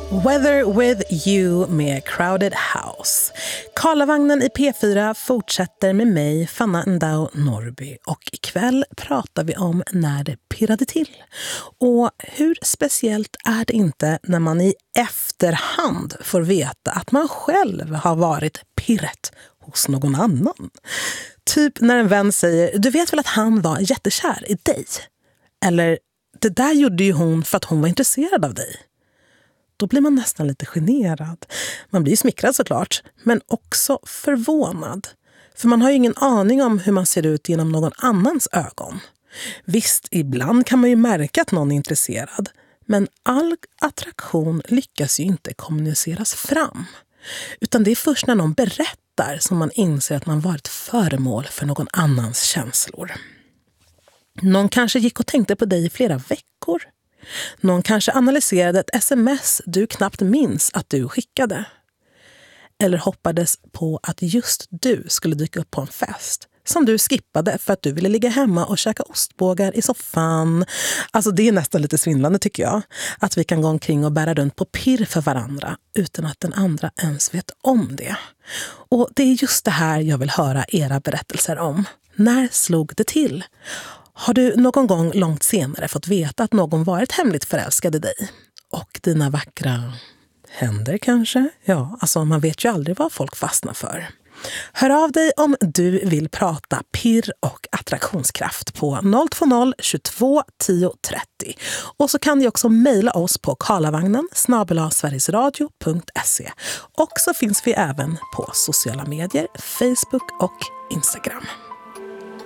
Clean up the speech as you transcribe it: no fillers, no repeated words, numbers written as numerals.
Weather with you med Crowded House. Karlavagnen i P4 fortsätter med mig, Fanna Ndao Norby. Och ikväll pratar vi om när det pirrade till. Och hur speciellt är det inte när man i efterhand får veta att man själv har varit pirret hos någon annan. Typ när en vän säger, du vet väl att han var jättekär i dig? Eller, det där gjorde ju hon för att hon var intresserad av dig. Då blir man nästan lite generad. Man blir smickrad såklart, men också förvånad. För man har ju ingen aning om hur man ser ut genom någon annans ögon. Visst, ibland kan man ju märka att någon är intresserad. Men all attraktion lyckas ju inte kommuniceras fram. Utan det är först när någon berättar som man inser att man varit föremål för någon annans känslor. Någon kanske gick och tänkte på dig i flera veckor. Någon kanske analyserade ett sms du knappt minns att du skickade. Eller hoppades på att just du skulle dyka upp på en fest som du skippade för att du ville ligga hemma och käka ostbågar i soffan. Alltså det är nästan lite svindlande tycker jag. Att vi kan gå omkring och bära runt på pirr för varandra utan att den andra ens vet om det. Och det är just det här jag vill höra era berättelser om. När slog det till? Har du någon gång långt senare fått veta att någon varit hemligt förälskad i dig? Och dina vackra händer kanske? Ja, alltså man vet ju aldrig vad folk fastnar för. Hör av dig om du vill prata pirr och attraktionskraft på 020 22 10 30. Och så kan du också mejla oss på karlavagnen@sverigesradio.se. Och så finns vi även på sociala medier, Facebook och Instagram.